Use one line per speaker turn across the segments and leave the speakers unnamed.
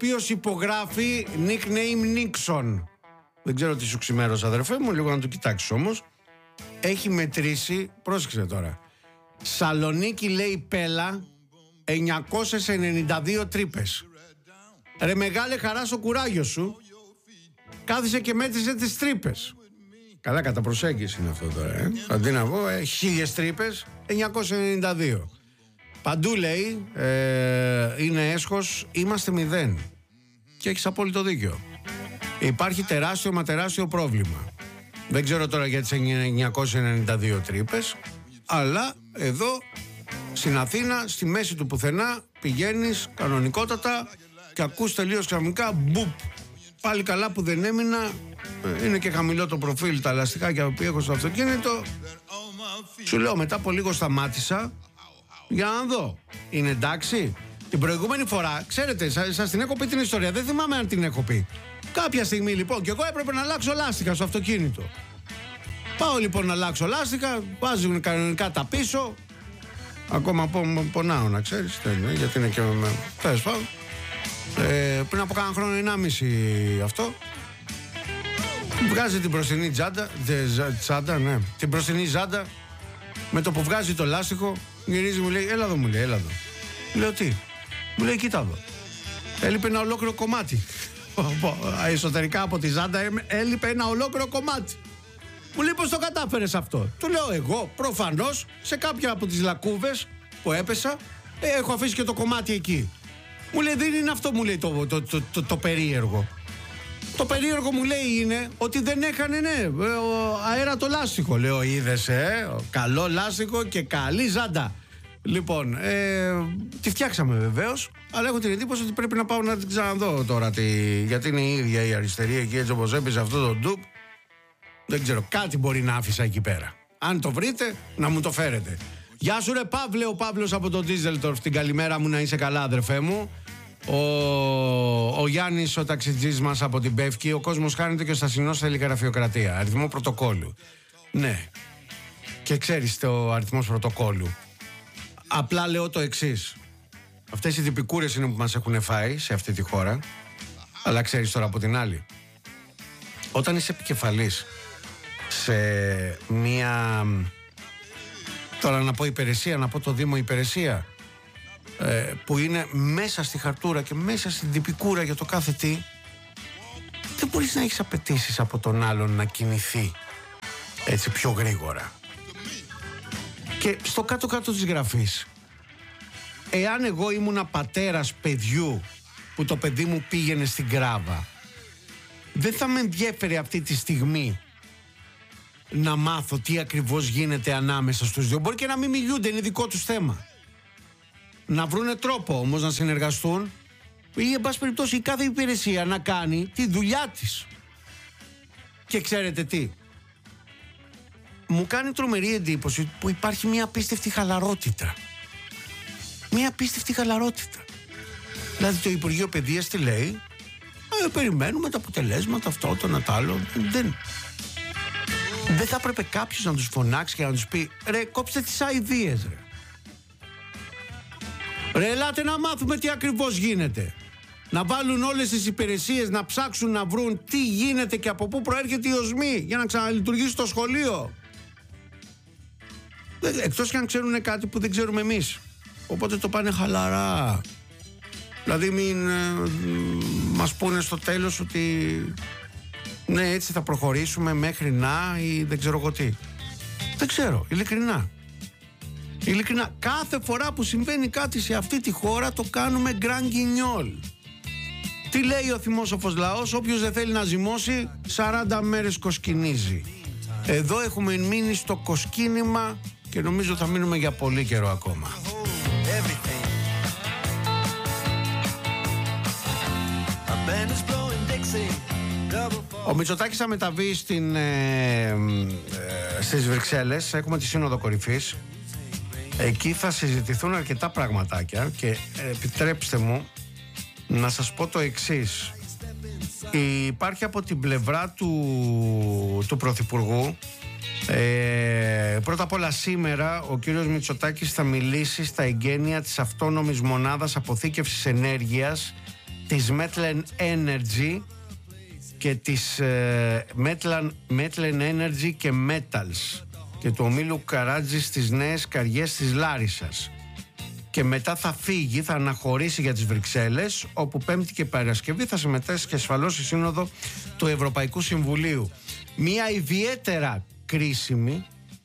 ποιος υπογράφει nickname Nixon. Δεν ξέρω τι σου ξημέρωσε, αδερφέ μου, λίγο να το κοιτάξεις όμως. Έχει μετρήσει, πρόσεξε τώρα, Σαλονίκη λέει Πέλα 992 τρύπες. Ρε μεγάλε χαρά στο κουράγιο σου. Κάθισε και μέτρησε τις τρύπες. Καλά, κατά προσέγγιση είναι αυτό τώρα, Αντί να πω 1000 τρύπες, 992. Παντού λέει είναι έσχος, είμαστε 0. Και έχεις απόλυτο δίκιο. Υπάρχει τεράστιο μα τεράστιο πρόβλημα. Δεν ξέρω τώρα για τις 992 τρύπες, αλλά εδώ στην Αθήνα, στη μέση του πουθενά, πηγαίνεις κανονικότατα και ακούς τελείως ξαφνικά μπουπ. Πάλι καλά που δεν έμεινα. Είναι και χαμηλό το προφίλ, τα λαστιχάκια που έχω στο αυτοκίνητο. Σου λέω, μετά από λίγο σταμάτησα για να δω. Είναι εντάξει? Την προηγούμενη φορά, ξέρετε, σας την έχω πει την ιστορία. Δεν θυμάμαι αν την έχω πει. Κάποια στιγμή λοιπόν, και εγώ έπρεπε να αλλάξω λάστιχα στο αυτοκίνητο. Πάω λοιπόν να αλλάξω λάστιχα, βάζουν κανονικά τα πίσω. Ακόμα πονάω, να ξέρεις, γιατί είναι και θες πάω. Πριν από κάνα χρόνο, 1,5 αυτό. Βγάζει την μπροστινή τσάντα, ναι. Την μπροστινή ζάντα. Με το που βγάζει το λάστιχο, γυρίζει, μου λέει, έλα εδώ, μου λέει, έλα εδώ. Λέω τι? Μου λέει, κοίτα εδώ. Έλειπε ένα ολόκληρο κομμάτι. Εσωτερικά από τη ζάντα έλειπε ένα ολόκληρο κομμάτι. Μου λέει, πώς το κατάφερες αυτό? Του λέω, εγώ προφανώς σε κάποια από τις λακκούβες που έπεσα έχω αφήσει και το κομμάτι εκεί. Μου λέει, δεν είναι αυτό, μου λέει, το περίεργο. Το περίεργο, μου λέει, είναι ότι δεν έχανε αέρα το λάστιχο. Λέω, είδες, καλό λάστιχο και καλή ζάντα. Λοιπόν, τη φτιάξαμε βεβαίως, αλλά έχω την εντύπωση ότι πρέπει να πάω να την ξαναδώ τώρα, γιατί είναι η ίδια η αριστερή εκεί, έτσι όπως έπαιζε αυτό το ντουπ. Δεν ξέρω, κάτι μπορεί να άφησα εκεί πέρα. Αν το βρείτε, να μου το φέρετε. Γεια σου ρε Παύλε, ο Παύλος από το Ντίζελτορφ. Την καλημέρα μου, να είσαι καλά, αδερφέ μου. Ο Γιάννης, ο ταξιτζής μας από την Πεύκη. Ο κόσμος χάνεται και ο Στασινός θέλει γραφειοκρατία. Αριθμό πρωτοκόλλου. Ναι. Και ξέρεις το αριθμός πρωτοκόλλου. Απλά λέω το εξής. Αυτές οι τυπικούρες είναι που μας έχουν φάει σε αυτή τη χώρα. Αλλά ξέρεις τώρα από την άλλη, όταν είσαι επικεφαλής σε μία, τώρα να πω υπηρεσία, να πω το Δήμο υπηρεσία, που είναι μέσα στη χαρτούρα και μέσα στην τυπικούρα για το κάθε τι, δεν μπορείς να έχεις απαιτήσεις από τον άλλον να κινηθεί έτσι πιο γρήγορα. Και στο κάτω-κάτω της γραφής, εάν εγώ ήμουνα πατέρας παιδιού που το παιδί μου πήγαινε στην Κράβα, δεν θα με ενδιέφερε αυτή τη στιγμή να μάθω τι ακριβώς γίνεται ανάμεσα στους δύο. Μπορεί και να μην μιλούνται, είναι δικό τους θέμα. Να βρούνε τρόπο όμως να συνεργαστούν, ή εν πάση περιπτώσει η κάθε υπηρεσία να κάνει τη δουλειά της. Και ξέρετε τι, μου κάνει τρομερή εντύπωση που υπάρχει μια απίστευτη χαλαρότητα. Μια απίστευτη χαλαρότητα. Δηλαδή το Υπουργείο Παιδείας τι λέει? Περιμένουμε τα αποτελέσματα, αυτό, το να τ' άλλο. Δεν θα έπρεπε κάποιος να τους φωνάξει και να τους πει, ρε, κόψτε τις αηδίες, ρε. Ρε, ελάτε να μάθουμε τι ακριβώς γίνεται. Να βάλουν όλες τις υπηρεσίες να ψάξουν να βρουν τι γίνεται και από πού προέρχεται η οσμή για να ξαναλειτουργήσει το σχολείο. Εκτός και αν ξέρουν κάτι που δεν ξέρουμε εμείς. Οπότε το πάνε χαλαρά. Δηλαδή μην μας πούνε στο τέλος ότι ναι, έτσι θα προχωρήσουμε μέχρι να, ή δεν ξέρω εγώ τι. Δεν ξέρω, ειλικρινά. Ειλικρινά, κάθε φορά που συμβαίνει κάτι σε αυτή τη χώρα το κάνουμε γκραν-γκινιόλ. Τι λέει ο θυμόσοφος λαός? Όποιος δεν θέλει να ζυμώσει 40 μέρες κοσκινίζει. Εδώ έχουμε μείνει στο κοσκίνημα και νομίζω θα μείνουμε για πολύ καιρό ακόμα. Ο Μητσοτάκης θα μεταβεί στις Βρυξέλλες. Έχουμε τη Σύνοδο Κορυφής. Εκεί θα συζητηθούν αρκετά πραγματάκια και επιτρέψτε μου να σας πω το εξής. Υπάρχει από την πλευρά του Πρωθυπουργού, πρώτα απ' όλα σήμερα ο κύριος Μητσοτάκης θα μιλήσει στα εγγένεια της αυτόνομης μονάδας αποθήκευσης ενέργειας της Metlen Energy και της Metlen Energy και Metals και του ομίλου Καράτζη στις Νέες Καριές της Λάρισσας. Και μετά θα φύγει, θα αναχωρήσει για τις Βρυξέλλες, όπου Πέμπτη και Παρασκευή θα συμμετέχει και ασφαλώς στη Σύνοδο του Ευρωπαϊκού Συμβουλίου. Μια ιδιαίτερα κρίσιμη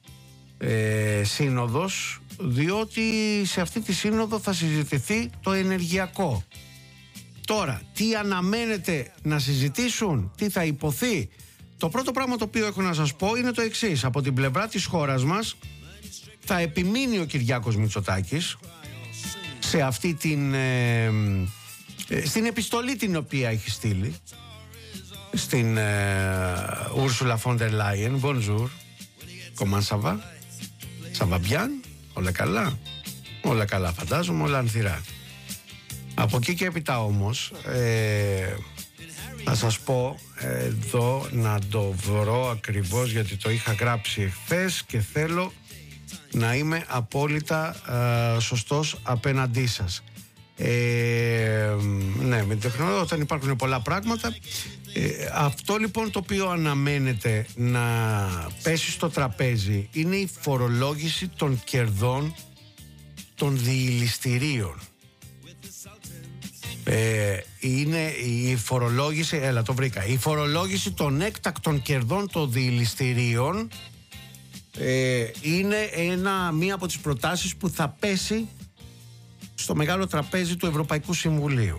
σύνοδος, διότι σε αυτή τη σύνοδο θα συζητηθεί το ενεργειακό. Τώρα, τι αναμένεται να συζητήσουν, τι θα υποθεί? Το πρώτο πράγμα το οποίο έχω να σας πω είναι το εξής. Από την πλευρά της χώρας μας θα επιμείνει ο Κυριάκος Μητσοτάκης σε αυτή στην επιστολή την οποία έχει στείλει στην Ursula von der Leyen. Bonjour, comment ça va? Ça va bien? Όλα καλά? Όλα καλά φαντάζομαι, όλα ανθυρά. Από εκεί και έπειτα όμως θα σας πω εδώ, να το βρω ακριβώς, γιατί το είχα γράψει εχθές και θέλω να είμαι απόλυτα σωστός απέναντί σας. Ναι, με την τεχνολογία όταν υπάρχουν πολλά πράγματα, αυτό λοιπόν το οποίο αναμένεται να πέσει στο τραπέζι είναι η φορολόγηση των κερδών των διηλιστηρίων. Είναι η φορολόγηση, το βρήκα, η φορολόγηση των έκτακτων κερδών των διηλιστηρίων είναι μία από τις προτάσεις που θα πέσει στο μεγάλο τραπέζι του Ευρωπαϊκού Συμβουλίου.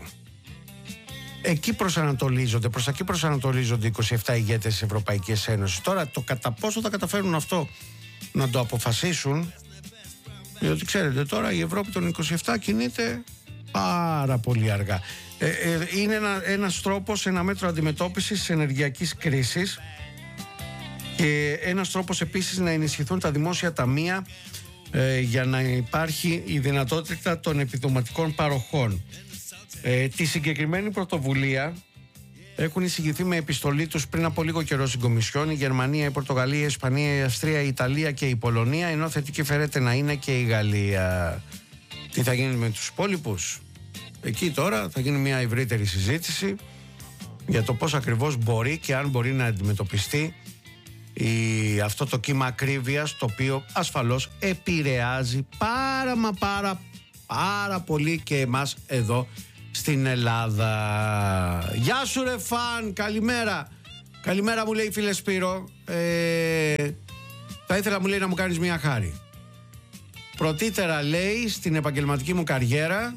Προς εκεί προσανατολίζονται 27 ηγέτες της Ευρωπαϊκής Ένωσης. Τώρα το κατά πόσο θα καταφέρουν αυτό να το αποφασίσουν, διότι ξέρετε τώρα η Ευρώπη των 27 κινείται πάρα πολύ αργά. Είναι ένας τρόπος, ένα μέτρο αντιμετώπισης της ενεργειακής κρίσης και ένας τρόπος επίσης να ενισχυθούν τα δημόσια ταμεία για να υπάρχει η δυνατότητα των επιδοματικών παροχών. Τη συγκεκριμένη πρωτοβουλία έχουν εισηγηθεί με επιστολή τους πριν από λίγο καιρό στην Κομισιόν η Γερμανία, η Πορτογαλία, η Ισπανία, η Αυστρία, η Ιταλία και η Πολωνία, ενώ θετική φέρεται να είναι και η Γαλλία. Τι θα γίνει με τους υπόλοιπους? Εκεί τώρα θα γίνει μια ευρύτερη συζήτηση για το πώς ακριβώς μπορεί και αν μπορεί να αντιμετωπιστεί αυτό το κύμα ακρίβειας, το οποίο ασφαλώς επηρεάζει πάρα πολύ και εμάς εδώ στην Ελλάδα. Γεια σου ρε φαν, καλημέρα. Καλημέρα μου λέει φίλε Σπύρο. Θα ήθελα μου λέει να μου κάνεις μια χάρη. Πρωτήτερα λέει στην επαγγελματική μου καριέρα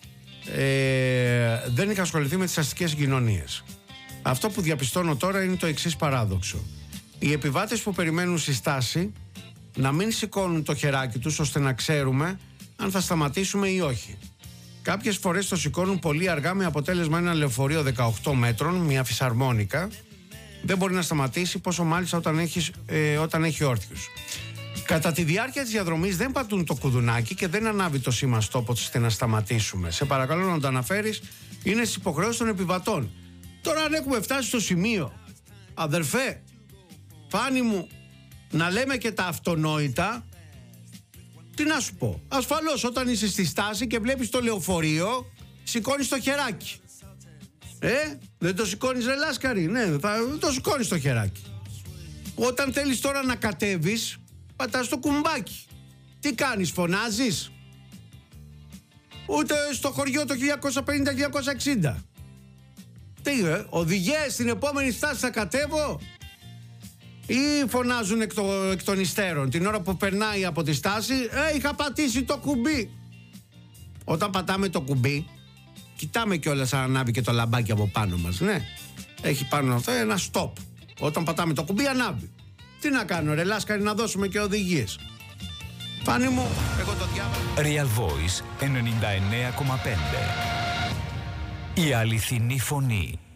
δεν είχα ασχοληθεί με τις αστικές συγκοινωνίες. Αυτό που διαπιστώνω τώρα είναι το εξής παράδοξο. Οι επιβάτες που περιμένουν στη στάση να μην σηκώνουν το χεράκι τους ώστε να ξέρουμε αν θα σταματήσουμε ή όχι. Κάποιες φορές το σηκώνουν πολύ αργά, με αποτέλεσμα ένα λεωφορείο 18 μέτρων, μια φυσαρμόνικα, δεν μπορεί να σταματήσει, πόσο μάλιστα όταν έχει όρθιους. Κατά τη διάρκεια της διαδρομής δεν πατούν το κουδουνάκι και δεν ανάβει το σήμα stop ώστε να σταματήσουμε. Σε παρακαλώ να το αναφέρεις, είναι στις υποχρεώσεις των επιβατών. Τώρα αν έχουμε φτάσει στο σημείο, αδερφέ, Φάνη μου, να λέμε και τα αυτονόητα, τι να σου πω. Ασφαλώς όταν είσαι στη στάση και βλέπεις το λεωφορείο, σηκώνεις το χεράκι. Δεν το σηκώνεις ρε Λάσκαρη? Ναι, το σηκώνεις το χεράκι. Όταν θέλεις τώρα να κατέβεις, πατάς το κουμπάκι. Τι κάνεις, φωνάζεις? Ούτε στο χωριό το 1950-1960. Τι, οδηγέ στην επόμενη στάση θα κατέβω? Ή φωνάζουν εκ των υστέρων την ώρα που περνάει από τη στάση, είχα πατήσει το κουμπί. Όταν πατάμε το κουμπί, κοιτάμε κιόλας αν ανάβει και το λαμπάκι από πάνω μας, ναι. Έχει πάνω αυτό ένα stop. Όταν πατάμε το κουμπί ανάβει. Τι να κάνω ρε Λάσκαρη, να δώσουμε και οδηγίες? Φάνη μου, εγώ το διάβασα.
Real Voice 99,5. Η αληθινή φωνή.